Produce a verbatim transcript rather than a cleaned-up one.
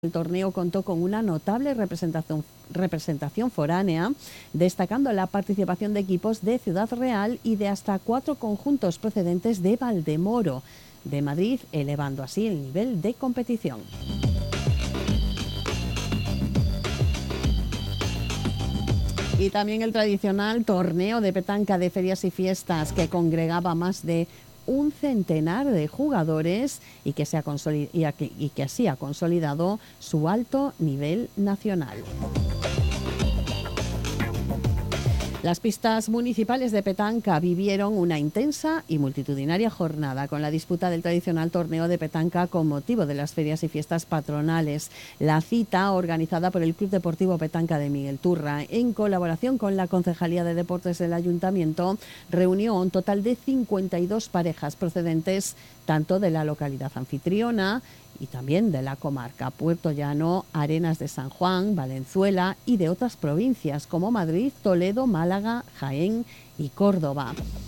El torneo contó con una notable representación, representación foránea, destacando la participación de equipos de Ciudad Real y de hasta cuatro conjuntos procedentes de Valdemoro, de Madrid, elevando así el nivel de competición. Y también el tradicional torneo de petanca de ferias y fiestas, que congregaba más de un centenar de jugadores y que, se ha y que, y que así ha consolidado su alto nivel nacional. Las pistas municipales de petanca vivieron una intensa y multitudinaria jornada con la disputa del tradicional torneo de petanca con motivo de las ferias y fiestas patronales. La cita, organizada por el Club Deportivo Petanca de Miguel Turra, en colaboración con la Concejalía de Deportes del Ayuntamiento, reunió un total de cincuenta y dos parejas procedentes tanto de la localidad anfitriona y también de la comarca Puerto Llano, Arenas de San Juan, Valenzuela y de otras provincias como Madrid, Toledo, Málaga, Jaén y Córdoba.